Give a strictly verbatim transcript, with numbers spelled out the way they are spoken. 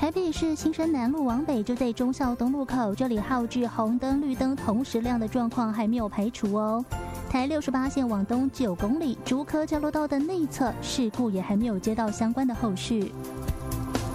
台北市新生南路往北就在忠孝东路口，这里号志红灯绿灯同时亮的状况还没有排除哦。台六十八线往东九公里竹科交流道的内侧事故也还没有接到相关的后续。